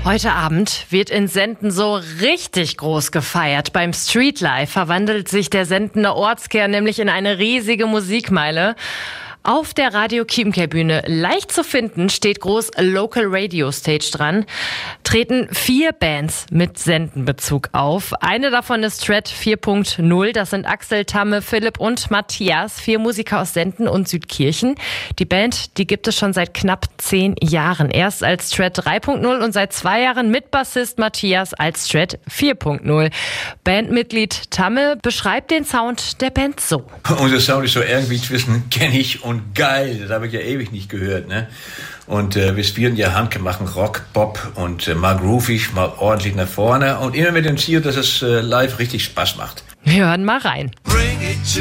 Heute Abend wird in Senden so richtig groß gefeiert. Beim Streetlife verwandelt sich der Sendener Ortskern nämlich in eine riesige Musikmeile. Auf der Radio Chiemgau-Bühne leicht zu finden steht groß Local Radio Stage dran. Treten 4 Bands mit Sendenbezug auf. Eine davon ist Strat 4.0. Das sind Axel, Tamme, Philipp und Matthias. 4 Musiker aus Senden und Südkirchen. Die Band, die gibt es schon seit knapp 10 Jahren. Erst als Strat 3.0 und seit 2 Jahren mit Bassist Matthias als Strat 4.0. Bandmitglied Tamme beschreibt den Sound der Band so. Unser Sound ist so irgendwie zwischen kennig und geil, das habe ich ja ewig nicht gehört, ne? Und wir spielen ja handgemachten Rock, Pop und mal groovig, mal ordentlich nach vorne und immer mit dem Ziel, dass es live richtig Spaß macht. Wir hören mal rein. Bring it to